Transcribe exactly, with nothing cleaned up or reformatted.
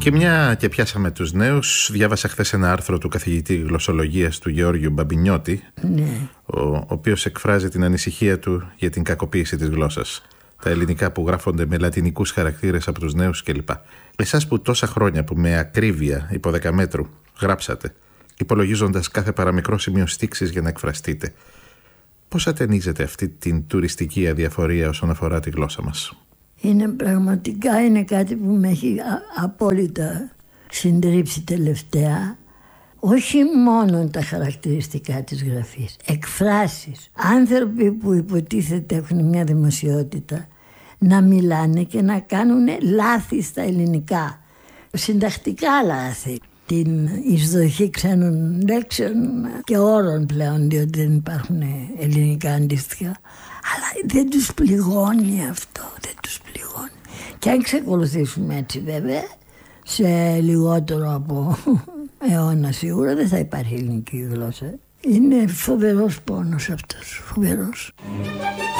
Και μια και πιάσαμε τους νέους, διάβασα χθες ένα άρθρο του καθηγητή γλωσσολογίας του Γεώργιου Μπαμπινιώτη, ναι. ο, ο οποίος εκφράζει την ανησυχία του για την κακοποίηση της γλώσσας. Τα ελληνικά που γράφονται με λατινικούς χαρακτήρες από τους νέους κλπ. Εσάς που τόσα χρόνια που με ακρίβεια υπό δεκαμέτρου γράψατε, υπολογίζοντας κάθε παραμικρό σημείο στίξης για να εκφραστείτε, πώς ατενίζετε αυτή την τουριστική αδιαφορία όσον αφορά τη γλώσσα μας? Είναι πραγματικά είναι κάτι που με έχει α, απόλυτα συντρίψει τελευταία. Όχι μόνο τα χαρακτηριστικά της γραφής, εκφράσεις. Άνθρωποι που υποτίθεται έχουν μια δημοσιότητα να μιλάνε και να κάνουν λάθη στα ελληνικά, συντακτικά λάθη. Την εισδοχή ξένων λέξεων και όρων πλέον, διότι δεν υπάρχουν ελληνικά αντίστοιχα. Αλλά δεν τους πληγώνει αυτό, δεν τους πληγώνει. Και αν ξεκολουθήσουμε έτσι βέβαια, σε λιγότερο από αιώνα σίγουρα δεν θα υπάρχει ελληνική γλώσσα. Είναι φοβερός πόνος αυτός, φοβερός.